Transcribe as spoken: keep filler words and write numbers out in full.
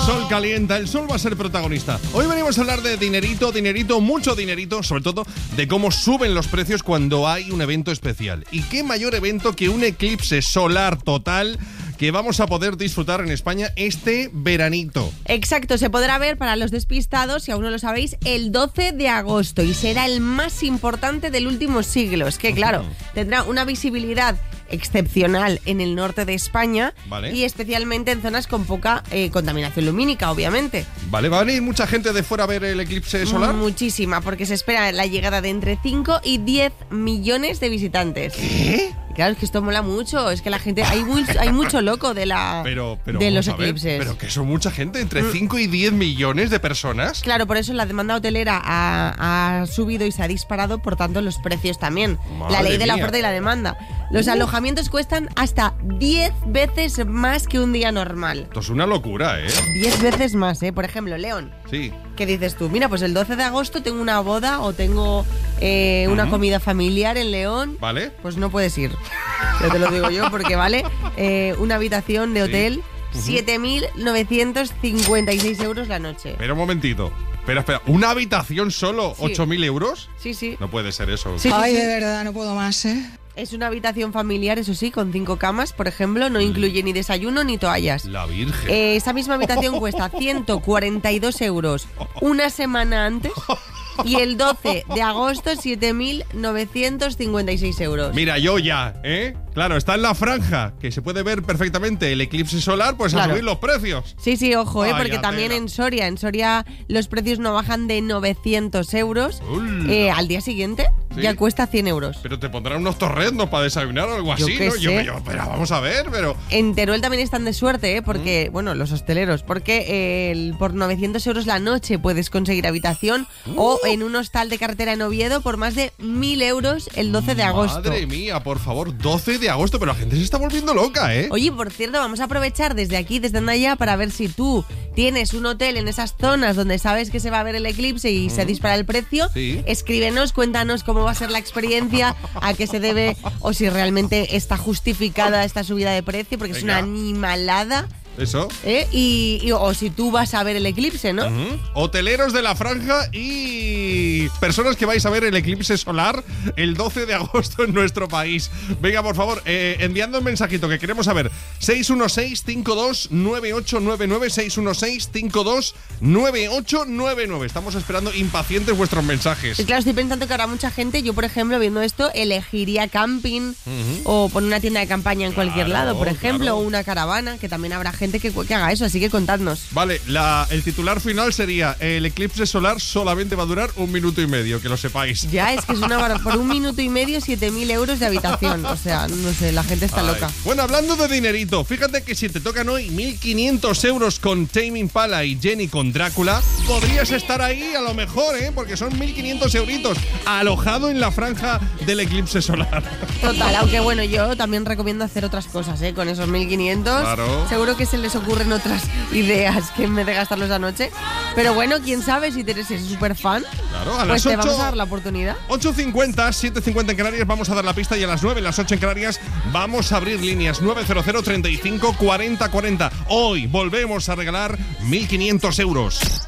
sol calienta, el sol va a ser protagonista. Hoy venimos a hablar de dinerito, dinerito, mucho dinerito, sobre todo de cómo suben los precios cuando hay un evento especial. ¿Y qué mayor evento que un eclipse solar total que vamos a poder disfrutar en España este veranito? Exacto, se podrá ver para los despistados, si aún no lo sabéis, el doce de agosto y será el más importante del último siglo. Es que claro, tendrá una visibilidad excepcional en el norte de España, vale, y especialmente en zonas con poca eh, contaminación lumínica, obviamente. Vale, ¿va a venir mucha gente de fuera a ver el eclipse solar? Muchísima, porque se espera la llegada de entre cinco y diez millones de visitantes. ¿Qué? Claro, es que esto mola mucho. Es que la gente, hay, muy, hay mucho loco de la pero, pero, de los ver, eclipses. Pero que son mucha gente, entre cinco y diez millones de personas. Claro, por eso la demanda hotelera ha, ha subido y se ha disparado, por tanto los precios también. Madre la ley de mía. la oferta y la demanda. Los uh. alojamientos cuestan hasta diez veces más que un día normal. Esto es una locura, ¿eh? diez veces más, ¿eh? Por ejemplo, León. Sí. ¿Qué dices tú? Mira, pues el doce de agosto tengo una boda o tengo eh, una uh-huh. comida familiar en León. ¿Vale? Pues no puedes ir. Ya te lo digo yo, porque vale eh, una habitación de hotel, sí. uh-huh. siete mil novecientos cincuenta y seis euros la noche. Espera un momentito. Espera, espera. ¿Una habitación solo? Sí. ¿ocho mil euros? Sí, sí. No puede ser eso. Sí, Ay, sí, sí. de verdad, no puedo más, ¿eh? Es una habitación familiar, eso sí, con cinco camas, por ejemplo. No incluye ni desayuno ni toallas. La Virgen. Eh, esa misma habitación cuesta ciento cuarenta y dos euros una semana antes. Y el doce de agosto, siete mil novecientos cincuenta y seis euros. Mira, yo ya, ¿eh? Claro, está en la franja, que se puede ver perfectamente el eclipse solar, pues claro, a subir los precios. Sí, sí, ojo, ¿eh? Porque Vaya también tela. en Soria, en Soria los precios no bajan de novecientos euros. Eh, al día siguiente ¿sí? ya cuesta cien euros. Pero te pondrán unos torreznos para desayunar o algo así, yo ¿no? Sé. Yo, yo, pero vamos a ver, pero... En Teruel también están de suerte, ¿eh? Porque, mm. bueno, los hosteleros, porque eh, el, por novecientos euros la noche puedes conseguir habitación uh. o en un hostal de carretera en Oviedo por más de mil euros el doce de agosto. Madre mía, por favor, doce de agosto, pero la gente se está volviendo loca, ¿eh? Oye, por cierto, vamos a aprovechar desde aquí, desde Andaya, para ver si tú tienes un hotel en esas zonas donde sabes que se va a ver el eclipse y mm. se dispara el precio. Sí. Escríbenos, cuéntanos cómo va a ser la experiencia, a qué se debe o si realmente está justificada esta subida de precio, porque Venga. es una animalada. Eso. ¿Eh? Y, y, o si tú vas a ver el eclipse, ¿no? Uh-huh. Hoteleros de la franja y personas que vais a ver el eclipse solar el doce de agosto en nuestro país. Venga, por favor, eh, enviando un mensajito que queremos saber. seis uno seis, cinco dos nueve ocho nueve nueve, seis uno seis, cinco dos nueve ocho nueve nueve. Estamos esperando impacientes vuestros mensajes. Y claro, estoy pensando que habrá mucha gente, yo por ejemplo, viendo esto, elegiría camping uh-huh. o poner una tienda de campaña en claro, cualquier lado, por ejemplo, claro. o una caravana, que también habrá gente Que, que haga eso, así que contadnos. Vale, la, el titular final sería: el eclipse solar solamente va a durar un minuto y medio, que lo sepáis. Ya, es que es una barbaridad. Por un minuto y medio, siete mil euros de habitación. O sea, no sé, la gente está Ay. loca. Bueno, hablando de dinerito, fíjate que si te tocan hoy mil quinientos euros con Tame Impala y Jenny con Drácula, podrías estar ahí a lo mejor, ¿eh? Porque son mil quinientos euritos alojado en la franja del eclipse solar. Total, aunque bueno, yo también recomiendo hacer otras cosas, ¿eh? Con esos mil quinientos. Claro. Seguro que se les ocurren otras ideas que en vez de gastarlos anoche. Pero bueno, quién sabe, si eres súper fan, claro, a pues las te ocho, vamos a dar la oportunidad. ocho cincuenta, siete cincuenta en Canarias vamos a dar la pista, y a las nueve, las ocho en Canarias vamos a abrir líneas nueve cero cero, treinta y cinco, cuarenta, cuarenta. Hoy volvemos a regalar mil quinientos euros.